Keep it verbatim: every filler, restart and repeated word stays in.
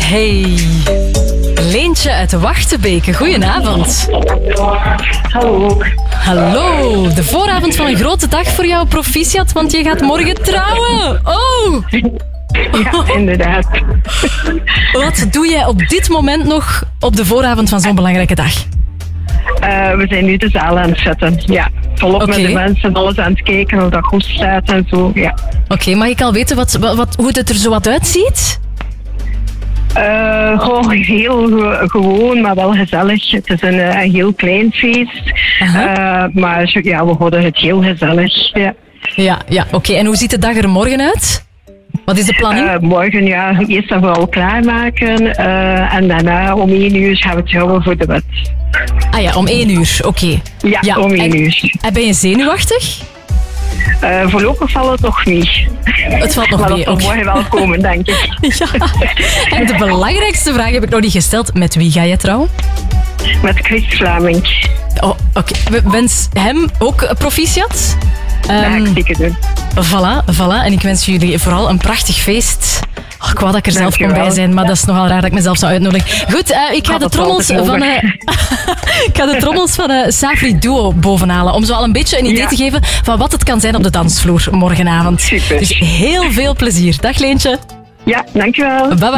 Hey, Leentje uit Wachtenbeke, goedenavond. Hallo. Hallo, de vooravond van een grote dag voor jou, proficiat, want je gaat morgen trouwen. Oh! Ja, inderdaad. Wat doe jij op dit moment nog op de vooravond van zo'n belangrijke dag? Uh, we zijn nu de zaal aan het zetten. Ja, volop Oké. met de mensen, alles aan het kijken of dat goed staat en zo. Ja. Oké, okay, mag ik al weten wat, wat, hoe het er zo wat uitziet? Uh, goh, heel ge- gewoon, maar wel gezellig. Het is een, uh, een heel klein feest. Uh, maar ja, we houden het heel gezellig. Ja, ja, ja oké. Okay. En hoe ziet de dag er morgen uit? Wat is de planning? Uh, morgen, ja, eerst en vooral klaarmaken. Uh, en daarna om één uur gaan we trouwen voor de wet. Ah ja, om één uur, oké. Okay. Ja, ja, om één en, uur. En ben je zenuwachtig? Uh, voorlopig valt het nog niet. Het valt nog maar mee, dat zal morgen wel komen, denk ik. Ja. En de belangrijkste vraag heb ik nog niet gesteld. Met wie ga je trouwen? Met Chris Vlaming. Oh, oké. Okay. Wens hem ook proficiat. Dat ga ik zeker doen. Voilà, voilà. En ik wens jullie vooral een prachtig feest. Oh, ik wou dat ik er zelf Dankjewel. kon bij zijn, maar dat is nogal raar dat ik mezelf zou uitnodigen. Goed, uh, ik, ga Ah, de trommels van, uh, ik ga de trommels van uh, Safri Duo bovenhalen. Om zo al een beetje een idee Ja. te geven van wat het kan zijn op de dansvloer morgenavond. Super. Dus heel veel plezier. Dag Leentje. Ja, dankjewel. Bye bye.